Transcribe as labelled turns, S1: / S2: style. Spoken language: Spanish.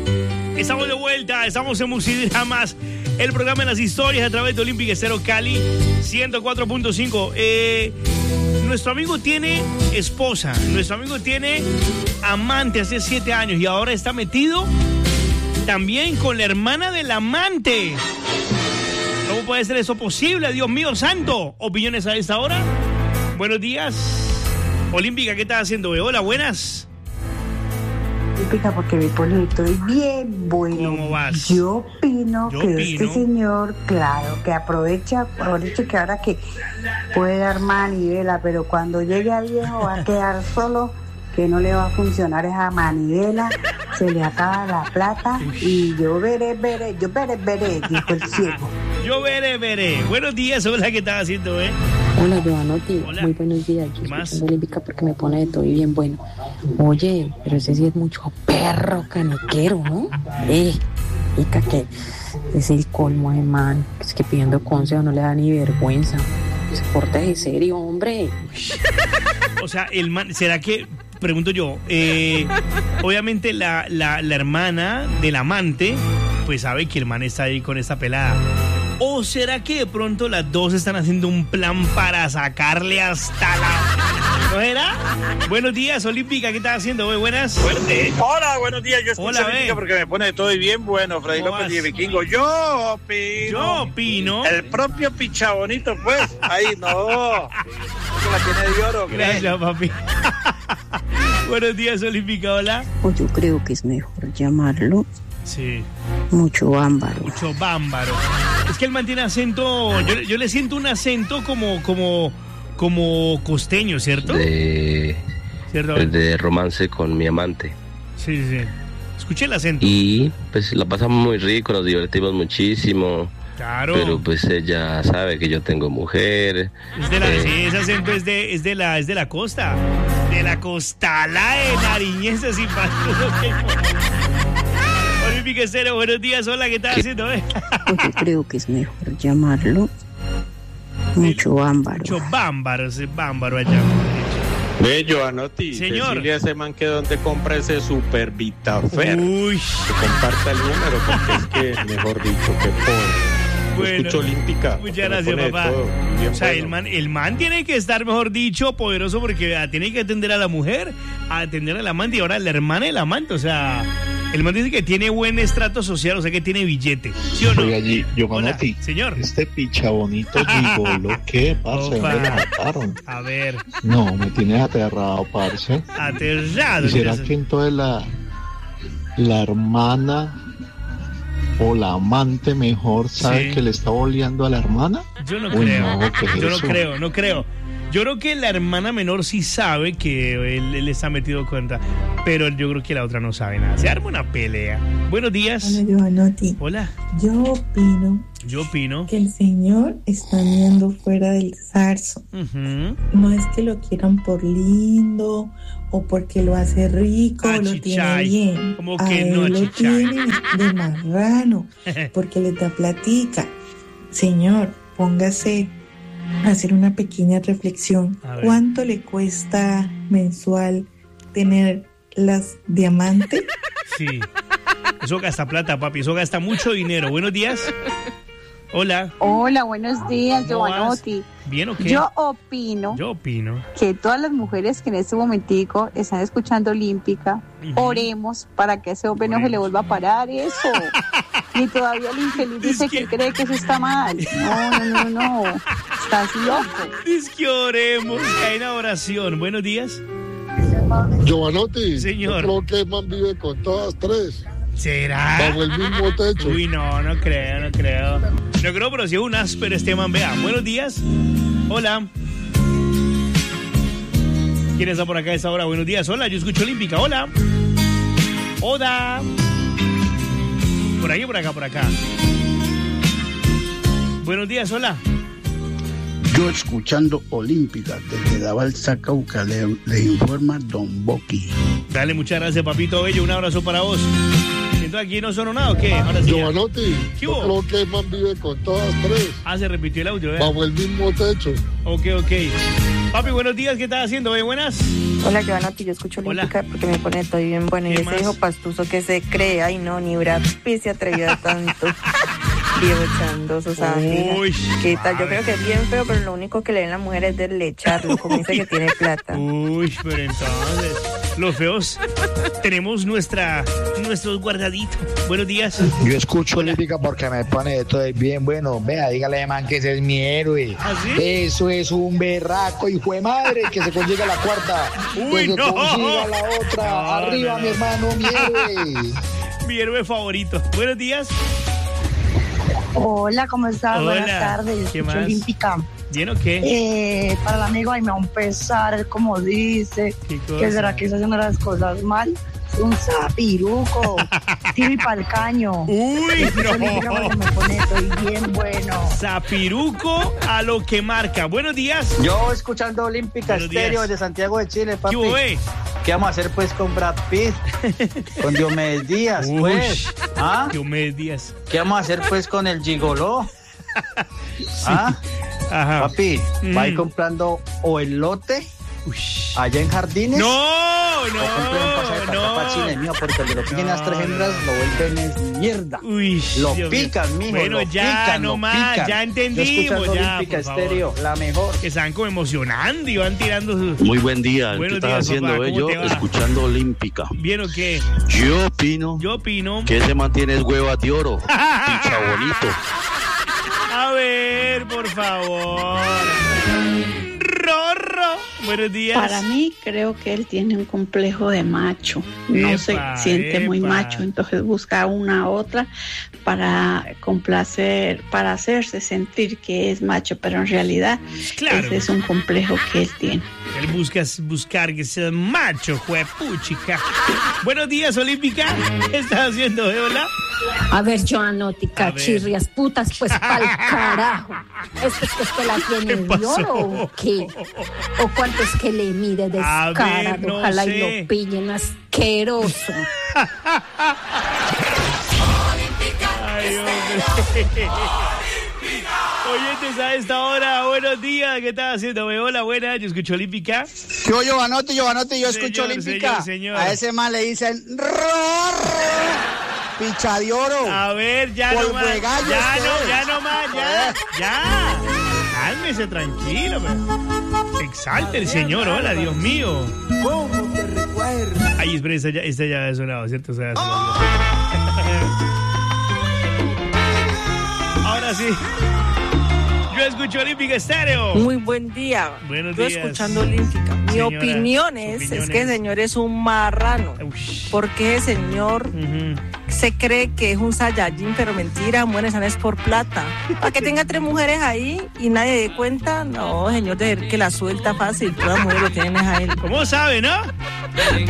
S1: Estamos de vuelta, estamos en Musidramas, el programa de las historias a través de Olímpica Estéreo Cali 104.5. Nuestro amigo tiene esposa, nuestro amigo tiene amante hace 7 años y ahora está metido también con la hermana del amante. ¿Cómo puede ser eso posible? Dios mío santo. ¿Opiniones a esta hora? Buenos días. Olímpica, ¿qué estás haciendo? Hola, buenas.
S2: Olímpica, porque mi pone estoy bien bueno.
S1: ¿Cómo vas?
S2: Yo opino que este señor, claro, que aproveche que ahora que puede dar manivela, pero cuando llegue a viejo va a quedar solo, que no le va a funcionar esa manivela, se le acaba la plata y yo veré, dijo el ciego.
S1: Yo veré. Buenos días, hola, ¿qué estás haciendo,
S3: Hola, Giovanotti. Hola. Muy buenos días. Yo estoy Olímpica porque me pone de todo y bien bueno. Oye, pero ese sí es mucho perro caniquero, ¿no? Ica, que es el colmo de man. Es que pidiendo consejo no le da ni vergüenza. Se porta de serio, hombre.
S1: O sea, el man, ¿será que, pregunto yo, obviamente la hermana del amante, pues sabe que el man está ahí con esta pelada? ¿O será que de pronto las dos están haciendo un plan para sacarle hasta la... ¿No era? Buenos días, Olímpica, ¿qué estás haciendo? Buenas.
S4: Hola, buenos días. Yo escucho Olímpica porque me pone de todo y bien bueno. Freddy López y Vikingo. Yo opino. El propio Pichabonito, pues. Ahí no. Que la tiene de oro.
S1: Gracias, papi. Buenos días, Olímpica, hola.
S3: Pues yo creo que es mejor llamarlo.
S1: Sí.
S3: Mucho bámbaro.
S1: Es que él mantiene acento, yo le siento un acento como costeño, ¿cierto?
S5: ¿Cierto? De romance con mi amante.
S1: Sí. Escuché el acento.
S5: Y pues la pasamos muy rico, nos divertimos muchísimo.
S1: Claro.
S5: Pero pues ella sabe que yo tengo mujer.
S1: Sí, ese acento es de la costa. De la costala de Nariñez, así para Olímpica Estéreo, buenos días, hola, ¿qué estás haciendo?
S3: Pues yo creo que es mejor llamarlo mucho bámbaro.
S1: Mucho bámbaro allá.
S6: Bello, Anotti.
S1: Señor.
S6: Decirle a ese man que donde compra ese Super Vitafer.
S1: Uy.
S6: Que comparta el número, porque es que, mejor dicho, que pobre.
S1: Bueno,
S6: escucho Olímpica.
S1: Muchas gracias, papá. O sea, bueno. el man tiene que estar, mejor dicho, poderoso, porque tiene que atender a la mujer, a atender al amante y ahora la hermana del amante. O sea, el man dice que tiene buen estrato social, o sea que tiene billete. ¿Sí o no?
S7: Oiga, Giovanotti,
S1: señor.
S7: Este Pichabonito gigolo, ¿qué, parce? ¿Dónde lo mataron?
S1: A ver.
S7: No, me tienes aterrado, parce.
S1: Aterrado.
S7: ¿Y será que entonces la hermana o la amante mejor sabe que le está boleando a la hermana?
S1: Yo no creo.
S7: No,
S1: no creo. Yo creo que la hermana menor sí sabe que él está metido contra, pero yo creo que la otra no sabe nada. Se arma una pelea. Buenos días.
S8: Hola, Giovanotti.
S1: Hola.
S8: Yo opino que el señor está mirando fuera del zarzo. No es que lo quieran por lindo o porque lo hace rico o lo tiene bien.
S1: Como que no,
S8: lo tiene de marrano porque le da platica. Señor, póngase a hacer una pequeña reflexión. ¿Cuánto le cuesta mensual tener las diamantes?
S1: Sí. Eso gasta plata, papi. Eso gasta mucho dinero. Buenos días. Hola.
S9: Hola, buenos días, Giovanotti.
S1: ¿Bien o qué?
S9: Yo opino que todas las mujeres que en este momentico están escuchando Olímpica, oremos para que a ese hombre no se le vuelva a parar eso. Y todavía el infeliz dice que cree que eso está mal. No. Estás loco.
S1: Es que oremos, que hay una oración. Buenos días.
S10: Giovanotti.
S1: Señor.
S10: Yo creo que el man vive con todas tres.
S1: ¿Será?
S10: Bajo el mismo techo.
S1: Uy, no creo. No creo, pero si es un áspero este man, vea. Buenos días. Hola. ¿Quién está por acá a esta hora? Buenos días. Hola, yo escucho Olímpica. Hola. Hola. Por aquí, por acá. Buenos días, hola.
S11: Yo escuchando Olímpica desde Dabalsa, Cauca, le informa Don Boqui.
S1: Dale, muchas gracias, papito bello. Un abrazo para vos. Entonces aquí no sonó nada, ¿o qué? Ahora sí.
S10: Giovanotti, yo creo que el man vive con todas tres.
S1: Se repitió el audio,
S10: bajo el mismo techo.
S1: Ok. Papi, buenos días, ¿qué estás haciendo? Buenas.
S12: Hola, Giovanotti, yo escucho Olímpica porque me pone todo bien bueno. Y ese hijo pastuso que se cree, ay no, ni Brad Pitt se atrevió a tanto. Viejo chandoso, ¿sabes? ¿Qué tal? Yo creo que es bien feo, pero lo único que le ven las mujeres es deslecharlo, como dice que tiene plata.
S1: Pero entonces, los feos tenemos nuestros guardaditos. Buenos días.
S13: Yo escucho Olímpica porque me pone todo bien bueno. Vea, dígale, man, que ese es mi héroe.
S1: ¿Ah, sí?
S13: Eso es un berraco, hijo de madre, que se consiga la cuarta. Que se consiga la otra. Arriba, mi hermano, mi héroe.
S1: Mi héroe favorito. Buenos días.
S14: Hola, ¿cómo estás?
S1: Hola.
S14: Buenas tardes.
S1: ¿Qué más?
S14: Olímpica.
S1: ¿Bien o qué?
S14: Para el amigo, ahí me va a empezar, como dice, que será que está haciendo las cosas mal. Un zapiruco, tiro y pa'l caño.
S1: Uy, no.
S14: Me pone, estoy bien bueno.
S1: Zapiruco a lo que marca. Buenos días.
S15: Yo escuchando Olímpica Estéreo desde Santiago de Chile, papi. ¿Qué vamos a hacer pues con Brad Pitt? Con Diomedes Díaz, pues. ¿Ah?
S1: Diomedes Díaz.
S15: ¿Qué vamos a hacer pues con el gigoló?
S1: Sí.
S15: ¿Ah?
S1: Ajá.
S15: Papi, va a ir comprando o el lote allá en Jardines.
S1: No.
S15: Para Chile, mío, porque le lo pillen las 3 hembras, lo vuelven es mierda. Lo pican, mijo.
S1: Bueno, ya nomás, ya entendimos. Ya,
S15: Olímpica Estéreo, la mejor.
S1: Que están como emocionando y van tirando sus...
S6: Muy buen día.
S1: Buenos
S6: ¿Qué
S1: días,
S6: estás haciendo,
S1: papá?
S6: yo? Escuchando Olímpica.
S1: ¿Bien o qué?
S6: Yo opino que se mantiene el hueva de oro. Picha bonito.
S1: A ver, por favor. Rorro. Buenos días.
S16: Para mí, creo que él tiene un complejo de macho. No se siente muy macho, entonces busca una otra para complacer, para hacerse sentir que es macho, pero en realidad ese es un complejo que él tiene.
S1: Él buscar que sea macho, juepuchica. Buenos días, Olímpica. ¿Qué estás haciendo, hola?
S17: A ver, Giovanotti, cachirrias putas, pues pa'l carajo. ¿Esto es que usted la tiene de oro o qué? ¿O cuánto es que le mide descarado?
S1: No
S17: ojalá
S1: sé.
S17: y lo pillen, asqueroso.
S1: Ay, hombre. Oyentes a esta hora, buenos días, ¿qué estás haciendo? Hola, buena, yo escucho Olímpica.
S15: Yo, Giovanotti, yo escucho Olímpica.
S1: Señor.
S15: A ese man le dicen picha de oro.
S1: A ver, ya no más. Ya. Cálmese, tranquilo. Pero. Exalte el señor, hola, Dios mío.
S18: ¿Cómo te recuerdo?
S1: Ay, espera, esta ya ha sonado, ¿cierto? O sea, Ahora sí. Yo escucho Olímpica Estéreo.
S19: Muy buen día.
S1: Buenos
S19: días. Yo escuchando Olímpica. Mi opinión es que el señor es un marrano. Porque el señor se cree que es un Saiyajin, pero mentira, mujeres es por plata. Para que tenga 3 mujeres ahí y nadie dé cuenta, no, señor, de que la suelta fácil. Todas las mujeres lo tienen a él.
S1: ¿Cómo sabe, no?